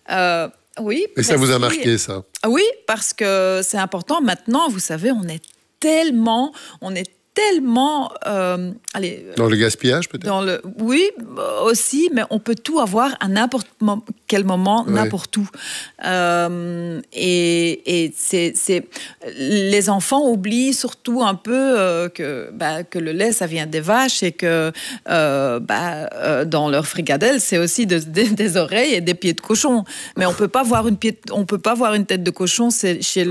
Oui. Et ça vous a marqué, ça? Oui, parce que c'est important. Maintenant, vous savez, on est tellement dans le gaspillage, peut-être? Oui, aussi, mais on peut tout avoir à n'importe quel moment, n'importe où. Et les enfants oublient surtout un peu que le lait, ça vient des vaches et que dans leur fricadelle, c'est aussi des oreilles et des pieds de cochon. Mais on peut pas voir une tête de cochon chez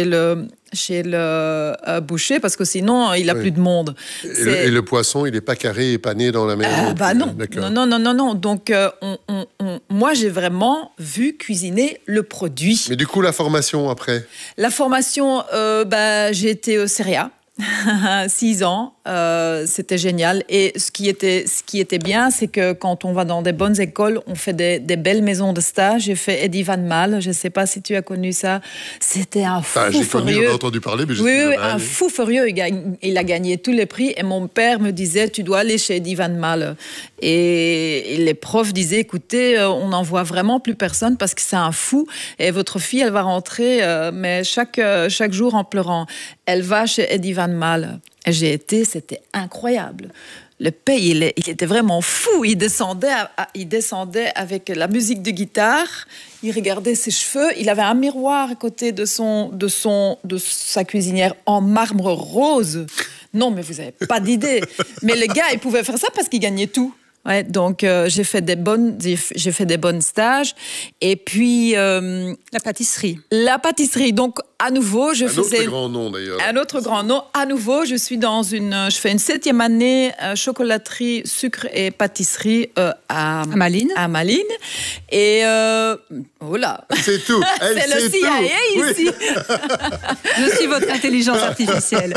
le boucher, parce que sinon, il n'a plus de monde. Et le poisson, il n'est pas carré et pané dans la mer? Non. Donc, moi, j'ai vraiment vu cuisiner le produit. Mais du coup, la formation après? La formation, j'ai été au CEREA. 6 ans, c'était génial. Et ce qui était bien, c'est que quand on va dans des bonnes écoles, on fait des belles maisons de stage. J'ai fait Eddie Van Mal, je ne sais pas si tu as connu ça. C'était un fou furieux. J'ai connu, j'en ai entendu parler, mais je sais Oui, un fou furieux. Il a gagné tous les prix. Et mon père me disait, tu dois aller chez Eddie Van Mal. Et les profs disaient, écoutez, on n'envoie vraiment plus personne parce que c'est un fou. Et votre fille, elle va rentrer, mais chaque jour en pleurant. Elle va chez Eddie Van Mal. Et j'ai été, c'était incroyable. Le pays, il était vraiment fou. Il descendait avec la musique de guitare. Il regardait ses cheveux. Il avait un miroir à côté de sa cuisinière en marbre rose. Non, mais vous n'avez pas d'idée. Mais le gars, il pouvait faire ça parce qu'il gagnait tout. Ouais, donc j'ai fait des bons stages. Et puis la pâtisserie. Donc à nouveau, je faisais un autre grand nom d'ailleurs. Un autre grand nom. À nouveau, je fais une 7e année chocolaterie, sucre et pâtisserie à Malines. Et voilà. C'est tout. C'est le CIA ici. Je suis votre intelligence artificielle.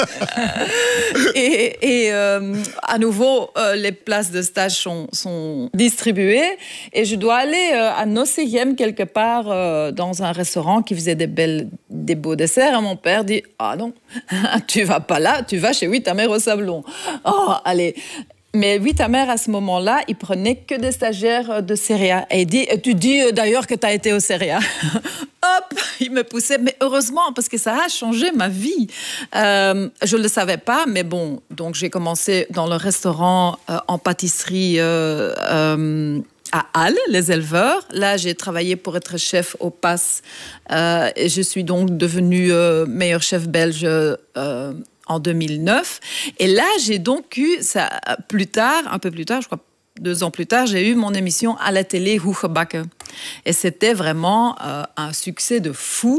Et à nouveau, les places de stage sont distribuées et je dois aller à Nocéiem quelque part dans un restaurant qui faisait des beaux desserts. Et mon père dit « Ah non, tu vas pas là, tu vas chez Huit-Amer au Sablon. » Oh, allez. Mais Huit-Amer, à ce moment-là, il prenait que des stagiaires de CEREA. Et il dit « Tu dis d'ailleurs que tu as été au CEREA. » Hop, il me poussait. Mais heureusement, parce que ça a changé ma vie. Je ne le savais pas, mais bon. Donc, j'ai commencé dans le restaurant en pâtisserie à Halle, les éleveurs. Là, j'ai travaillé pour être chef au PAS. Et je suis donc devenue meilleure chef belge en 2009. Et là, j'ai donc eu, un peu plus tard, je crois 2 ans plus tard, j'ai eu mon émission à la télé, Hoegebakken. Et c'était vraiment un succès de fou.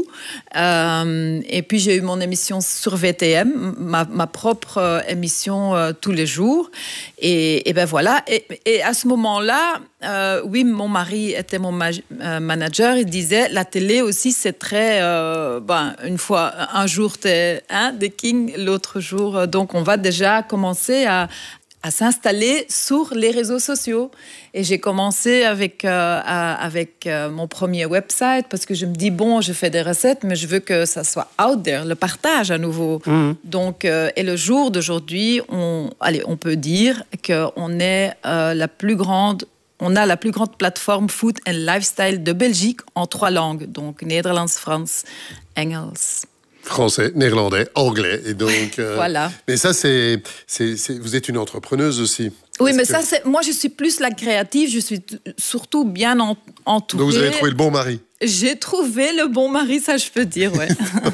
Et puis, j'ai eu mon émission sur VTM, ma propre émission tous les jours. Et ben voilà. Et à ce moment-là, oui, mon mari était mon manager. Il disait, la télé aussi, c'est très... un jour, t'es des kings, l'autre jour... donc, on va déjà commencer à s'installer sur les réseaux sociaux. Et j'ai commencé avec mon premier website parce que je me dis, bon, je fais des recettes, mais je veux que ça soit out there, le partage à nouveau. Donc, et le jour d'aujourd'hui, on peut dire qu'on est la plus grande plateforme food and lifestyle de Belgique en 3 langues. Donc, Nederlands, Frans, Engels. Français, néerlandais, anglais. Et donc, voilà. Mais ça, vous êtes une entrepreneuse aussi. Oui, mais moi, je suis plus la créative. Je suis surtout bien entourée. Donc, vous avez trouvé le bon mari. J'ai trouvé le bon mari, ça je peux dire, ouais.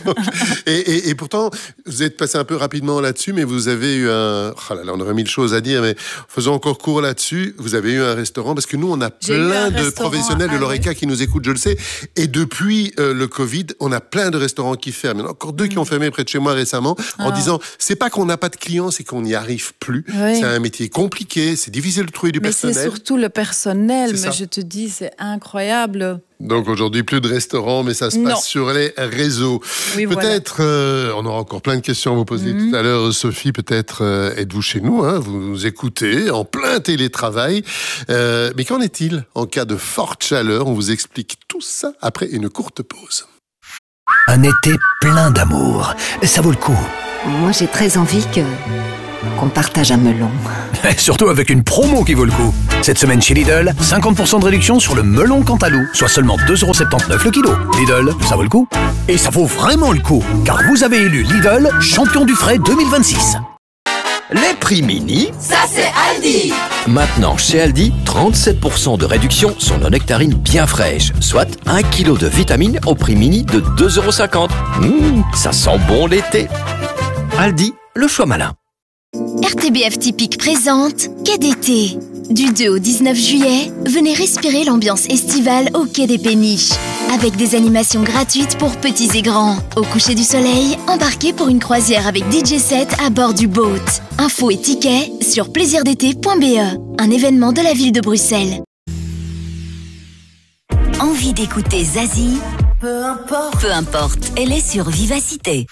et pourtant, vous êtes passé un peu rapidement là-dessus, mais vous avez eu on aurait mille choses à dire, mais faisons encore court là-dessus. Vous avez eu un restaurant, parce que nous, on a plein de professionnels de l'ORECA qui nous écoutent, je le sais. Et depuis le Covid, on a plein de restaurants qui ferment. Il y en a encore 2 qui ont fermé près de chez moi récemment, en disant, c'est pas qu'on n'a pas de clients, c'est qu'on n'y arrive plus. Oui. C'est un métier compliqué, c'est difficile de trouver du personnel. Mais c'est surtout le personnel, je te dis, c'est incroyable. Donc aujourd'hui, plus de restaurants, mais ça se passe sur les réseaux. Oui, peut-être, on aura encore plein de questions à vous poser tout à l'heure. Sophie, peut-être êtes-vous chez nous, vous nous écoutez en plein télétravail. Mais qu'en est-il en cas de forte chaleur? On vous explique tout ça après une courte pause. Un été plein d'amour, ça vaut le coup. Moi, j'ai très envie qu'on partage un melon. Surtout avec une promo qui vaut le coup. Cette semaine chez Lidl, 50% de réduction sur le melon Cantalou, soit seulement 2,79€ le kilo. Lidl, ça vaut le coup. Et ça vaut vraiment le coup, car vous avez élu Lidl champion du frais 2026. Les prix mini, ça c'est Aldi. Maintenant chez Aldi, 37% de réduction sur nos nectarines bien fraîches, soit 1 kg de vitamines au prix mini de 2,50€. Ça sent bon l'été. Aldi, le choix malin. RTBF Typique présente Quai d'été. Du 2 au 19 juillet, venez respirer l'ambiance estivale au Quai des Péniches. Avec des animations gratuites pour petits et grands. Au coucher du soleil, embarquez pour une croisière avec DJ set à bord du boat. Infos et tickets sur plaisirdété.be, un événement de la ville de Bruxelles. Envie d'écouter Zazie? Peu importe, elle est sur Vivacité.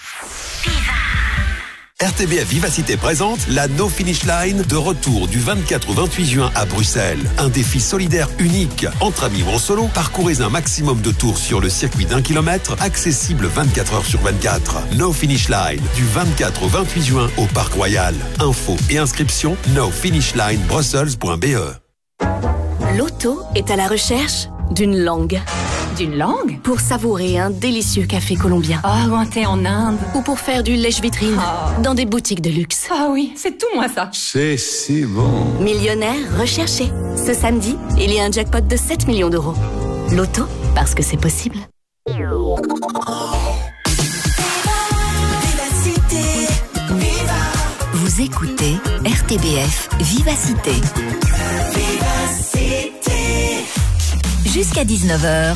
RTBF Vivacité présente la No Finish Line de retour du 24 au 28 juin à Bruxelles. Un défi solidaire unique. Entre amis ou en solo, parcourez un maximum de tours sur le circuit d'1 kilomètre, accessible 24 heures sur 24. No Finish Line du 24 au 28 juin au Parc Royal. Infos et inscriptions nofinishlinebrussels.be. L'auto est à la recherche d'une langue. D'une langue? Pour savourer un délicieux café colombien. Ah, ou un thé en Inde. Ou pour faire du lèche-vitrine dans des boutiques de luxe. Ah oui, c'est tout moi ça. C'est si bon. Millionnaire recherché. Ce samedi, il y a un jackpot de 7 millions d'euros. L'auto, parce que c'est possible. Vous écoutez RTBF Vivacité. Jusqu'à 19h,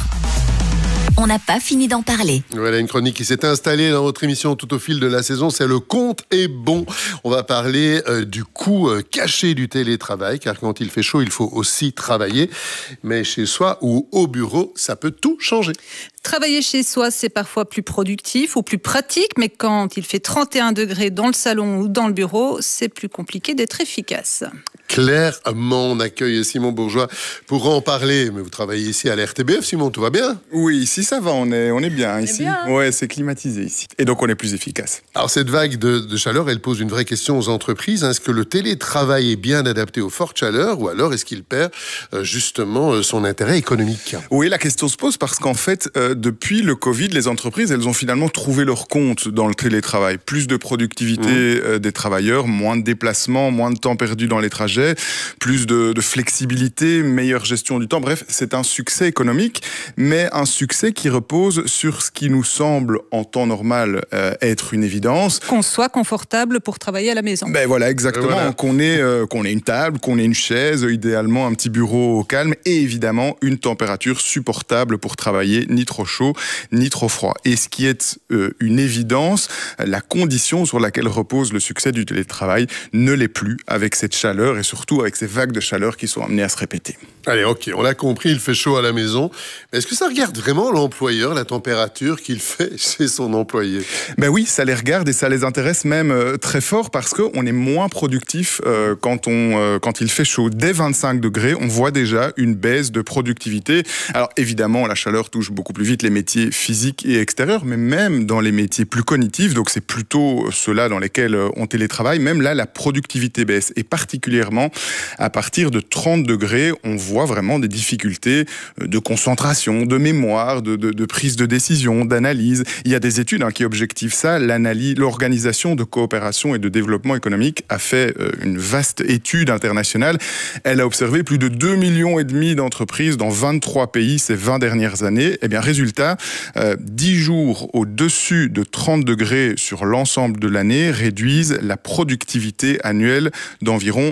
on n'a pas fini d'en parler. Voilà une chronique qui s'est installée dans votre émission tout au fil de la saison, c'est le compte est bon. On va parler du coût caché du télétravail, car quand il fait chaud, il faut aussi travailler. Mais chez soi ou au bureau, ça peut tout changer. Travailler chez soi, c'est parfois plus productif ou plus pratique, mais quand il fait 31 degrés dans le salon ou dans le bureau, c'est plus compliqué d'être efficace. Clairement, on accueille Simon Bourgeois pour en parler. Mais vous travaillez ici à la RTBF, Simon, tout va bien? Oui, ici ça va, on est bien ici. Bien. Ouais, c'est climatisé ici. Et donc on est plus efficace. Alors cette vague de chaleur, elle pose une vraie question aux entreprises. Est-ce que le télétravail est bien adapté aux fortes chaleurs ou alors est-ce qu'il perd justement son intérêt économique? Oui, la question se pose parce qu'en fait, depuis le Covid, les entreprises, elles ont finalement trouvé leur compte dans le télétravail. Plus de productivité des travailleurs, moins de déplacements, moins de temps perdu dans les trajets, plus de flexibilité, meilleure gestion du temps. Bref, c'est un succès économique, mais un succès qui repose sur ce qui nous semble en temps normal être une évidence. Qu'on soit confortable pour travailler à la maison. Ben voilà, exactement. Voilà. Qu'on ait une table, qu'on ait une chaise, idéalement un petit bureau au calme et évidemment une température supportable pour travailler, ni trop chaud, ni trop froid. Et ce qui est une évidence, la condition sur laquelle repose le succès du télétravail ne l'est plus avec cette chaleur et surtout avec ces vagues de chaleur qui sont amenées à se répéter. Allez, ok, on l'a compris, il fait chaud à la maison. Mais est-ce que ça regarde vraiment l'employeur, la température qu'il fait chez son employé? Ben oui, ça les regarde et ça les intéresse même très fort parce qu'on est moins productif quand il fait chaud. Dès 25 degrés, on voit déjà une baisse de productivité. Alors évidemment, la chaleur touche beaucoup plus vite les métiers physiques et extérieurs, mais même dans les métiers plus cognitifs, donc c'est plutôt ceux-là dans lesquels on télétravaille, même là, la productivité baisse. Et particulièrement, à partir de 30 degrés, on voit vraiment des difficultés de concentration, de mémoire, de prise de décision, d'analyse. Il y a des études qui objectivent ça. L'Organisation de coopération et de développement économique a fait une vaste étude internationale. Elle a observé plus de 2,5 millions d'entreprises dans 23 pays ces 20 dernières années. Eh bien, résultat, 10 jours au-dessus de 30 degrés sur l'ensemble de l'année réduisent la productivité annuelle d'environ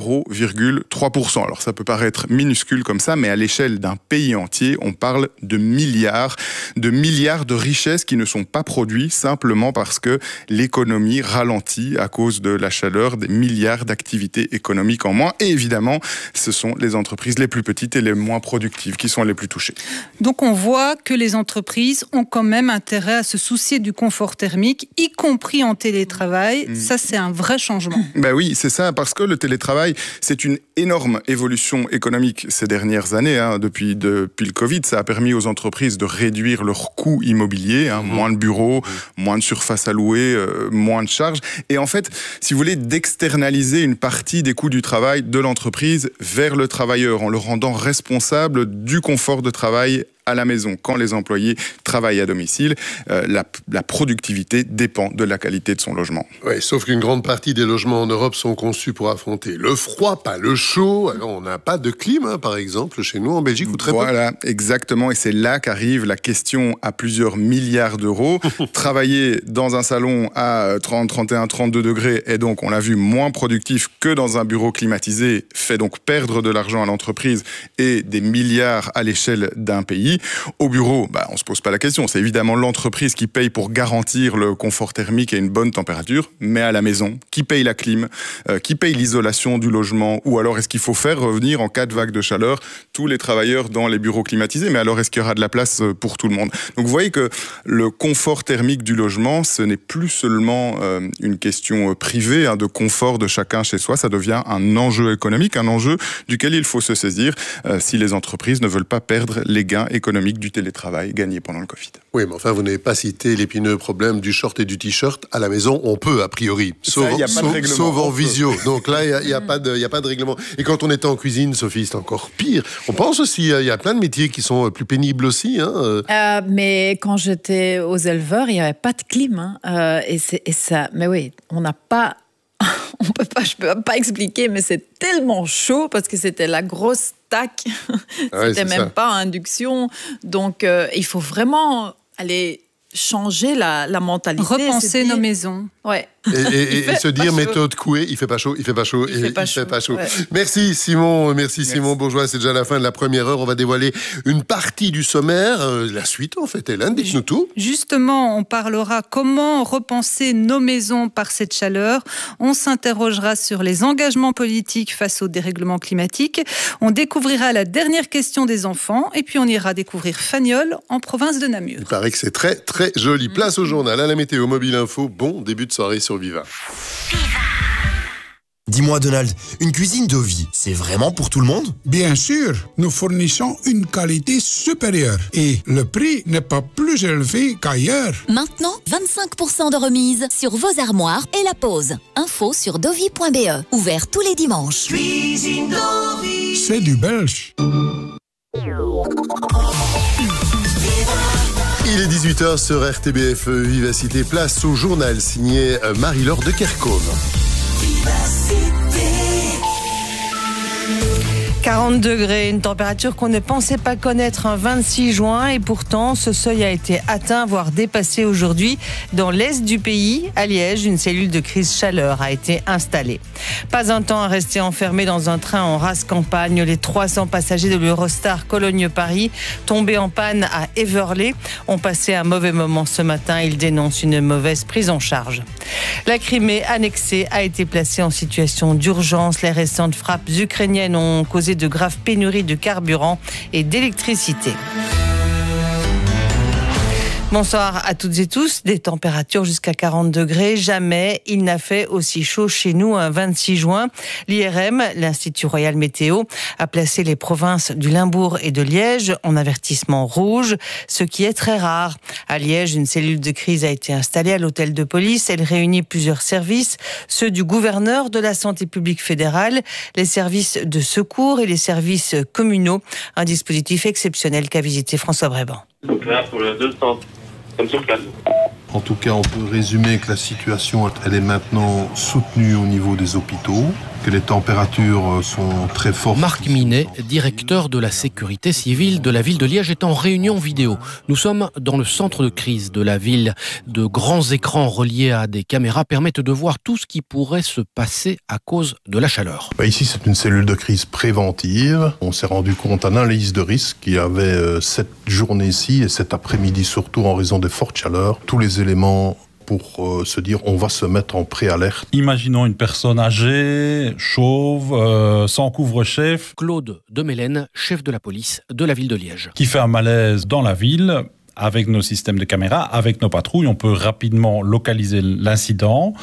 0,3%. Alors, ça peut paraître minuscule comme ça, mais à l'échelle d'un pays entier, on parle de milliards de richesses qui ne sont pas produites simplement parce que l'économie ralentit à cause de la chaleur, des milliards d'activités économiques en moins. Et évidemment, ce sont les entreprises les plus petites et les moins productives qui sont les plus touchées. Donc on voit que les entreprises ont quand même intérêt à se soucier du confort thermique, y compris en télétravail. Ça, c'est un vrai changement. Ben oui, c'est ça, parce que le télétravail télétravail. C'est une énorme évolution économique ces dernières années. Depuis le Covid, ça a permis aux entreprises de réduire leurs coûts immobiliers, moins de bureaux, moins de surface à louer, moins de charges. Et en fait, si vous voulez, d'externaliser une partie des coûts du travail de l'entreprise vers le travailleur en le rendant responsable du confort de travail à la maison. Quand les employés travaillent à domicile, la productivité dépend de la qualité de son logement. Oui, sauf qu'une grande partie des logements en Europe sont conçus pour affronter le froid, pas le chaud. Alors, on n'a pas de clim, par exemple, chez nous, en Belgique, ou très peu. Voilà, exactement. Et c'est là qu'arrive la question à plusieurs milliards d'euros. Travailler dans un salon à 30, 31, 32 degrés est donc, on l'a vu, moins productif que dans un bureau climatisé, fait donc perdre de l'argent à l'entreprise et des milliards à l'échelle d'un pays. Au bureau, on ne se pose pas la question. C'est évidemment l'entreprise qui paye pour garantir le confort thermique et une bonne température, mais à la maison, qui paye la clim, qui paye l'isolation du logement, ou alors est-ce qu'il faut faire revenir en cas de vague de chaleur tous les travailleurs dans les bureaux climatisés, mais alors est-ce qu'il y aura de la place pour tout le monde? Donc vous voyez que le confort thermique du logement, ce n'est plus seulement une question privée de confort de chacun chez soi, ça devient un enjeu économique, un enjeu duquel il faut se saisir si les entreprises ne veulent pas perdre les gains économique du télétravail gagné pendant le Covid. Oui, mais enfin, vous n'avez pas cité l'épineux problème du short et du t-shirt. À la maison, on peut, a priori. Sauf en visio. Donc là, il n'y a pas de règlement. Et quand on est en cuisine, Sophie, c'est encore pire. On pense aussi, il y a plein de métiers qui sont plus pénibles aussi. Mais quand j'étais aux éleveurs, il n'y avait pas de clim. Et ça, mais oui, on n'a pas... je peux pas expliquer, mais c'est tellement chaud parce que c'était la grosse tac. C'était même pas induction. Donc, il faut vraiment aller changer la mentalité. Repenser nos maisons. Ouais. Et se dire méthode Coué, il fait pas chaud. Ouais. Merci Simon Bourgeois, c'est déjà la fin de la première heure. On va dévoiler une partie du sommaire, la suite en fait. Hélène, dites-nous tout. Justement, on parlera comment repenser nos maisons par cette chaleur. On s'interrogera sur les engagements politiques face au dérèglement climatique. On découvrira la dernière question des enfants et puis on ira découvrir Fagnoles en province de Namur. Il paraît que c'est très très joli. Place au journal, à la météo, Mobile Info. Bon début de soirée sur Viva. Dis-moi Donald, une cuisine Dovi, c'est vraiment pour tout le monde? Bien sûr, nous fournissons une qualité supérieure et le prix n'est pas plus élevé qu'ailleurs. Maintenant, 25% de remise sur vos armoires et la pose. Info sur dovi.be. Ouvert tous les dimanches. Cuisine Dovi. C'est du belge. Il est 18h sur RTBF Vivacité. Place au journal signé Marie-Laure de Kerkhove. 40 degrés, une température qu'on ne pensait pas connaître un 26 juin et pourtant ce seuil a été atteint, voire dépassé aujourd'hui. Dans l'est du pays, à Liège, une cellule de crise chaleur a été installée. Pas un temps à rester enfermé dans un train en race campagne. Les 300 passagers de l'Eurostar Cologne-Paris, tombés en panne à Éverlé, ont passé un mauvais moment ce matin. Ils dénoncent une mauvaise prise en charge. La Crimée annexée a été placée en situation d'urgence. Les récentes frappes ukrainiennes ont causé de graves pénuries de carburant et d'électricité. Bonsoir à toutes et tous. Des températures jusqu'à 40 degrés. Jamais il n'a fait aussi chaud chez nous un 26 juin. L'IRM, l'Institut Royal Météo, a placé les provinces du Limbourg et de Liège en avertissement rouge, ce qui est très rare. À Liège, une cellule de crise a été installée à l'hôtel de police. Elle réunit plusieurs services, ceux du gouverneur de la santé publique fédérale, les services de secours et les services communaux. Un dispositif exceptionnel qu'a visité François Bréban. Donc là, pour le 200. Comme sur place. En tout cas, on peut résumer que la situation, elle est maintenant soutenue au niveau des hôpitaux, que les températures sont très fortes. Marc Minet, directeur de la sécurité civile de la ville de Liège, est en réunion vidéo. Nous sommes dans le centre de crise de la ville. De grands écrans reliés à des caméras permettent de voir tout ce qui pourrait se passer à cause de la chaleur. Ici, c'est une cellule de crise préventive. On s'est rendu compte à l'analyse de risque qu'il y avait cette journée-ci et cet après-midi, surtout en raison des fortes chaleurs, tous les éléments pour se dire on va se mettre en préalerte. Imaginons une personne âgée, chauve, sans couvre-chef. Claude Demélène, chef de la police de la ville de Liège. Qui fait un malaise dans la ville. Avec nos systèmes de caméras, avec nos patrouilles, on peut rapidement localiser l'incident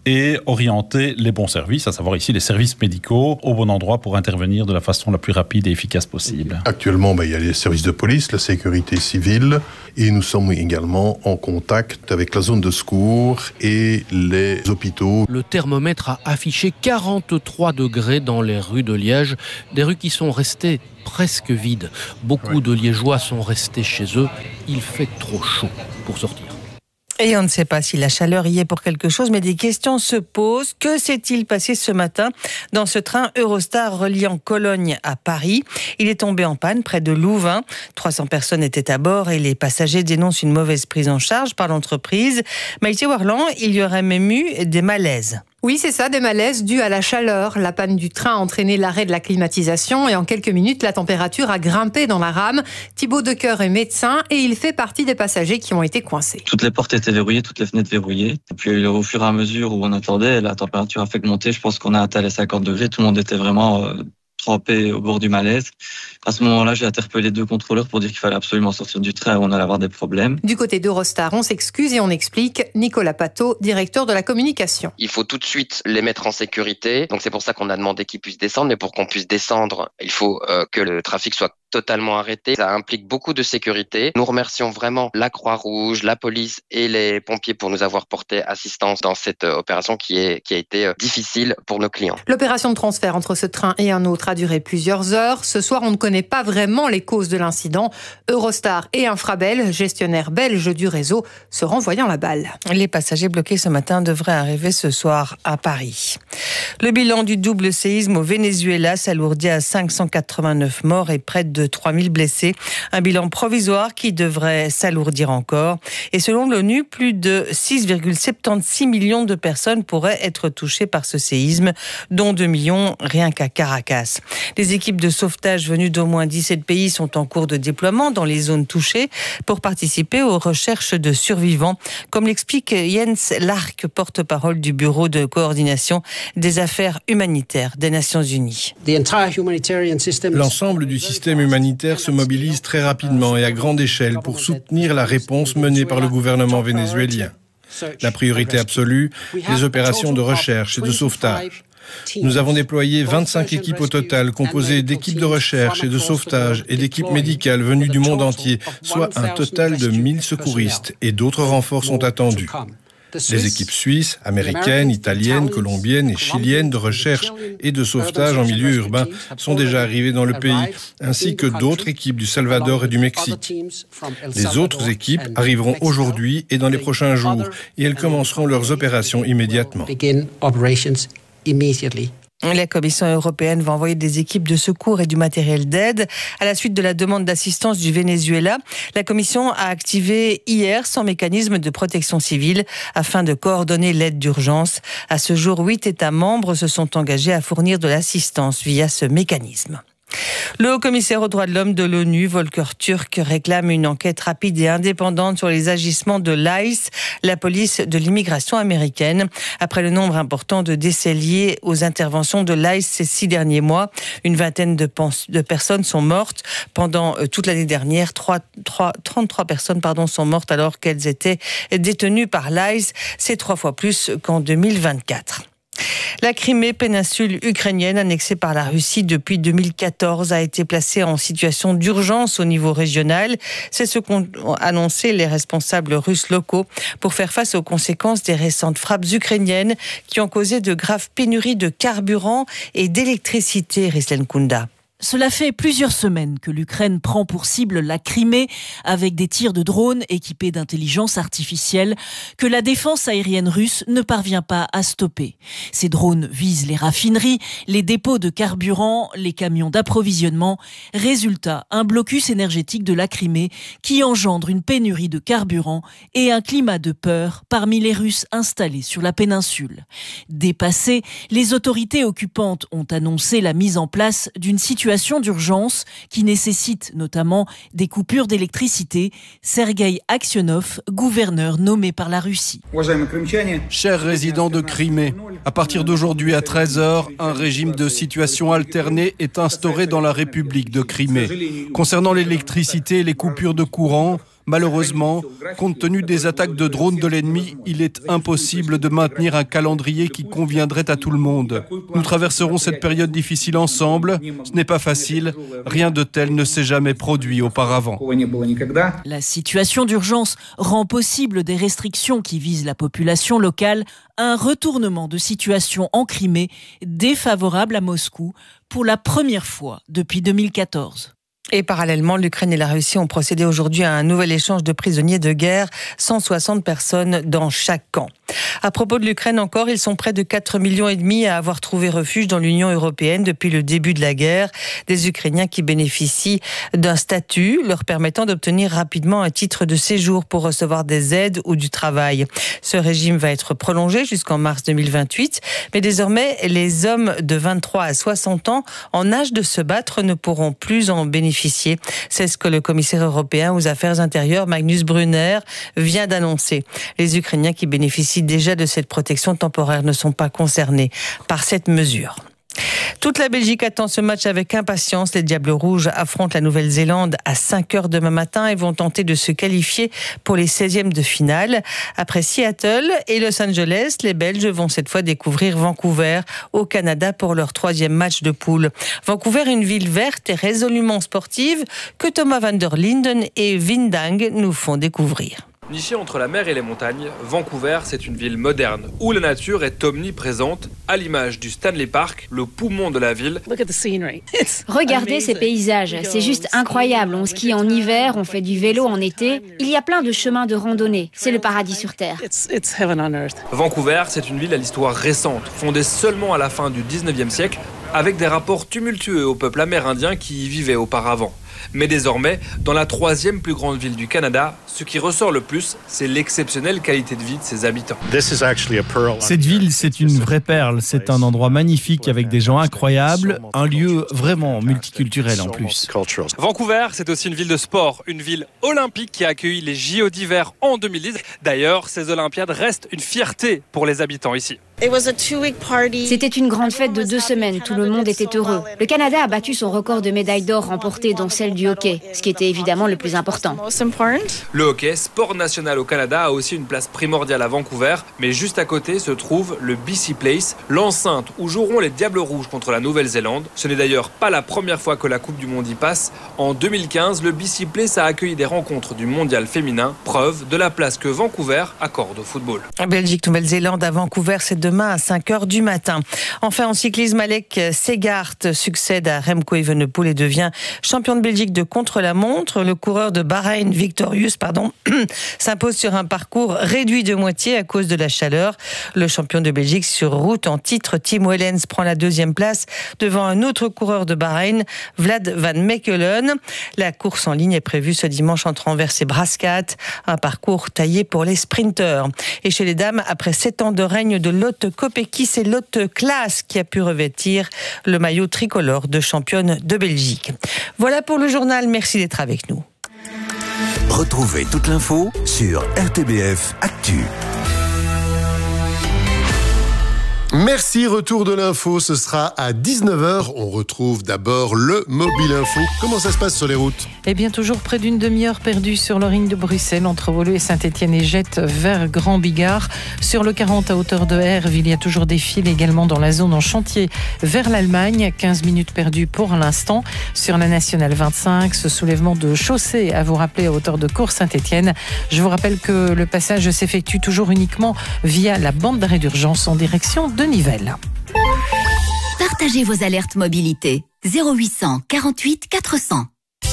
et orienter les bons services, à savoir ici les services médicaux, au bon endroit pour intervenir de la façon la plus rapide et efficace possible. Actuellement, il y a les services de police, la sécurité civile, et nous sommes également en contact avec la zone de secours et les hôpitaux. Le thermomètre a affiché 43 degrés dans les rues de Liège, des rues qui sont restées presque vides. Beaucoup de Liégeois sont restés chez eux. Il fait trop chaud pour sortir. Et on ne sait pas si la chaleur y est pour quelque chose, mais des questions se posent. Que s'est-il passé ce matin dans ce train Eurostar reliant Cologne à Paris ? Il est tombé en panne près de Louvain. 300 personnes étaient à bord et les passagers dénoncent une mauvaise prise en charge par l'entreprise. Maïté Warland, il y aurait même eu des malaises. Oui, c'est ça, des malaises dus à la chaleur. La panne du train a entraîné l'arrêt de la climatisation et en quelques minutes, la température a grimpé dans la rame. Thibaut Decoeur est médecin et il fait partie des passagers qui ont été coincés. Toutes les portes étaient verrouillées, toutes les fenêtres verrouillées. Et puis au fur et à mesure où on attendait, la température a fait que monter. Je pense qu'on a atteint les 50 degrés. Tout le monde était vraiment trempé au bord du malaise. À ce moment-là, j'ai interpellé 2 contrôleurs pour dire qu'il fallait absolument sortir du train où on allait avoir des problèmes. Du côté d'Eurostar, on s'excuse et on explique. Nicolas Pateau, directeur de la communication. Il faut tout de suite les mettre en sécurité. Donc c'est pour ça qu'on a demandé qu'ils puissent descendre. Mais pour qu'on puisse descendre, il faut que le trafic soit totalement arrêté. Ça implique beaucoup de sécurité. Nous remercions vraiment la Croix-Rouge, la police et les pompiers pour nous avoir porté assistance dans cette opération qui a été difficile pour nos clients. L'opération de transfert entre ce train et un autre a duré plusieurs heures. Ce soir, on ne connaît pas vraiment les causes de l'incident. Eurostar et Infrabel, gestionnaire belge du réseau, se renvoyant la balle. Les passagers bloqués ce matin devraient arriver ce soir à Paris. Le bilan du double séisme au Venezuela s'alourdit à 589 morts et près de 3000 blessés. Un bilan provisoire qui devrait s'alourdir encore. Et selon l'ONU, plus de 6,76 millions de personnes pourraient être touchées par ce séisme, dont 2 millions rien qu'à Caracas. Les équipes de sauvetage venues d'au moins 17 pays sont en cours de déploiement dans les zones touchées pour participer aux recherches de survivants, comme l'explique Jens Lark, porte-parole du Bureau de coordination des affaires humanitaires des Nations Unies. L'ensemble du système humanitaire se mobilise très rapidement et à grande échelle pour soutenir la réponse menée par le gouvernement vénézuélien. La priorité absolue, les opérations de recherche et de sauvetage. Nous avons déployé 25 équipes au total, composées d'équipes de recherche et de sauvetage et d'équipes médicales venues du monde entier, soit un total de 1000 secouristes, et d'autres renforts sont attendus. Les équipes suisses, américaines, italiennes, colombiennes et chiliennes de recherche et de sauvetage en milieu urbain sont déjà arrivées dans le pays, ainsi que d'autres équipes du Salvador et du Mexique. Les autres équipes arriveront aujourd'hui et dans les prochains jours, et elles commenceront leurs opérations immédiatement. La Commission européenne va envoyer des équipes de secours et du matériel d'aide. À la suite de la demande d'assistance du Venezuela, la Commission a activé hier son mécanisme de protection civile afin de coordonner l'aide d'urgence. À ce jour, 8 États membres se sont engagés à fournir de l'assistance via ce mécanisme. Le haut-commissaire aux droits de l'homme de l'ONU, Volker Turk, réclame une enquête rapide et indépendante sur les agissements de l'ICE, la police de l'immigration américaine. Après le nombre important de décès liés aux interventions de l'ICE ces 6 derniers mois, une vingtaine de personnes sont mortes. Pendant toute l'année dernière, 33 personnes sont mortes alors qu'elles étaient détenues par l'ICE. C'est 3 fois plus qu'en 2024. La Crimée, péninsule ukrainienne annexée par la Russie depuis 2014, a été placée en situation d'urgence au niveau régional. C'est ce qu'ont annoncé les responsables russes locaux pour faire face aux conséquences des récentes frappes ukrainiennes qui ont causé de graves pénuries de carburant et d'électricité, Rislen Kunda. Cela fait plusieurs semaines que l'Ukraine prend pour cible la Crimée avec des tirs de drones équipés d'intelligence artificielle que la défense aérienne russe ne parvient pas à stopper. Ces drones visent les raffineries, les dépôts de carburant, les camions d'approvisionnement. Résultat, un blocus énergétique de la Crimée qui engendre une pénurie de carburant et un climat de peur parmi les Russes installés sur la péninsule. Dépassées, les autorités occupantes ont annoncé la mise en place d'une situation d'urgence qui nécessite notamment des coupures d'électricité. Sergueï Aksionov, gouverneur nommé par la Russie. Chers résidents de Crimée, à partir d'aujourd'hui à 13h, un régime de situation alternée est instauré dans la République de Crimée. Concernant l'électricité et les coupures de courant, Malheureusement, compte tenu des attaques de drones de l'ennemi, il est impossible de maintenir un calendrier qui conviendrait à tout le monde. Nous traverserons cette période difficile ensemble. Ce n'est pas facile. Rien de tel ne s'est jamais produit auparavant. La situation d'urgence rend possible des restrictions qui visent la population locale, un retournement de situation en Crimée défavorable à Moscou pour la première fois depuis 2014. Et parallèlement, l'Ukraine et la Russie ont procédé aujourd'hui à un nouvel échange de prisonniers de guerre, 160 personnes dans chaque camp. À propos de l'Ukraine encore, ils sont près de 4,5 millions à avoir trouvé refuge dans l'Union européenne depuis le début de la guerre. Des Ukrainiens qui bénéficient d'un statut leur permettant d'obtenir rapidement un titre de séjour pour recevoir des aides ou du travail. Ce régime va être prolongé jusqu'en mars 2028, mais désormais, les hommes de 23 à 60 ans en âge de se battre ne pourront plus en bénéficier. C'est ce que le commissaire européen aux affaires intérieures, Magnus Brunner, vient d'annoncer. Les Ukrainiens qui bénéficient déjà de cette protection temporaire ne sont pas concernés par cette mesure. Toute la Belgique attend ce match avec impatience. Les Diables Rouges affrontent la Nouvelle-Zélande à 5h demain matin et vont tenter de se qualifier pour les 16e de finale. Après Seattle et Los Angeles, les Belges vont cette fois découvrir Vancouver au Canada pour leur 3e match de poule. Vancouver, une ville verte et résolument sportive que Thomas van der Linden et Windang nous font découvrir. Nichée entre la mer et les montagnes, Vancouver, c'est une ville moderne où la nature est omniprésente, à l'image du Stanley Park, le poumon de la ville. Regardez ces paysages, c'est juste incroyable. On skie en hiver, on fait du vélo en été. Il y a plein de chemins de randonnée. C'est le paradis sur Terre. Vancouver, c'est une ville à l'histoire récente, fondée seulement à la fin du 19e siècle, avec des rapports tumultueux au peuple amérindien qui y vivait auparavant. Mais désormais, dans la 3e plus grande ville du Canada, ce qui ressort le plus, c'est l'exceptionnelle qualité de vie de ses habitants. Cette ville, c'est une vraie perle. C'est un endroit magnifique avec des gens incroyables, un lieu vraiment multiculturel en plus. Vancouver, c'est aussi une ville de sport, une ville olympique qui a accueilli les JO d'hiver en 2010. D'ailleurs, ces Olympiades restent une fierté pour les habitants ici. C'était une grande fête de 2 semaines, tout le monde était heureux. Le Canada a battu son record de médailles d'or remportées, dont celle du hockey, ce qui était évidemment le plus important. Le hockey, sport national au Canada, a aussi une place primordiale à Vancouver, mais juste à côté se trouve le BC Place, l'enceinte où joueront les Diables Rouges contre la Nouvelle-Zélande. Ce n'est d'ailleurs pas la première fois que la Coupe du Monde y passe. En 2015, le BC Place a accueilli des rencontres du mondial féminin, preuve de la place que Vancouver accorde au football. Belgique-Nouvelle-Zélande à Vancouver, c'est demain à 5h du matin. Enfin, en cyclisme, Alec Segart succède à Remco Evenepoel et devient champion de Belgique de contre-la-montre. Le coureur de Bahreïn, Victorious, s'impose sur un parcours réduit de moitié à cause de la chaleur. Le champion de Belgique sur route en titre, Tim Wellens, prend la 2e place devant un autre coureur de Bahreïn, Vlad van Mechelen. La course en ligne est prévue ce dimanche entre Anvers et Brascat, un parcours taillé pour les sprinteurs. Et chez les dames, après 7 ans de règne de Lotte Kopecky, c'est Lotte Klaas qui a pu revêtir le maillot tricolore de championne de Belgique. Voilà pour le journal, merci d'être avec nous. Retrouvez toute l'info sur RTBF Actu. Merci, retour de l'info, ce sera à 19h. On retrouve d'abord le Mobile Info. Comment ça se passe sur les routes ? Eh bien, toujours près d'une demi-heure perdue sur le ring de Bruxelles, entre Woluwe et Saint-Étienne et Jette vers Grand Bigard. Sur le 40 à hauteur de Herve, il y a toujours des files également dans la zone en chantier vers l'Allemagne. 15 minutes perdues pour l'instant. Sur la nationale 25, ce soulèvement de chaussée à vous rappeler à hauteur de Cours-Saint-Étienne. Je vous rappelle que le passage s'effectue toujours uniquement via la bande d'arrêt d'urgence en direction de Nivelles. Partagez vos alertes mobilité. 0800 48 400.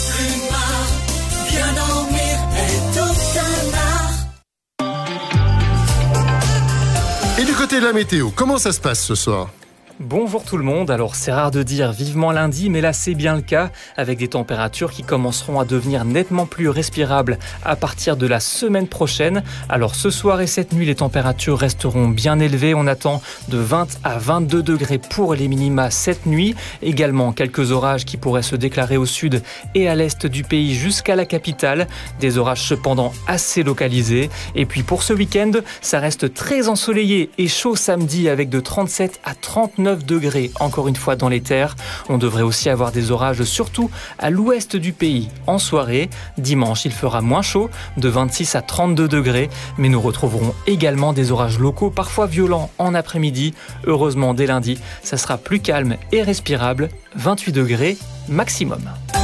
Et du côté de la météo, comment ça se passe ce soir ? Bonjour tout le monde, alors c'est rare de dire vivement lundi, mais là c'est bien le cas, avec des températures qui commenceront à devenir nettement plus respirables à partir de la semaine prochaine. Alors ce soir et cette nuit, les températures resteront bien élevées, on attend de 20 à 22 degrés pour les minima cette nuit. Également quelques orages qui pourraient se déclarer au sud et à l'est du pays jusqu'à la capitale, des orages cependant assez localisés. Et puis pour ce week-end, ça reste très ensoleillé et chaud samedi avec de 37 à 39 29 degrés encore une fois dans les terres. On devrait aussi avoir des orages surtout à l'ouest du pays en soirée. Dimanche, il fera moins chaud, de 26 à 32 degrés. Mais nous retrouverons également des orages locaux, parfois violents en après-midi. Heureusement, dès lundi, ça sera plus calme et respirable, 28 degrés maximum.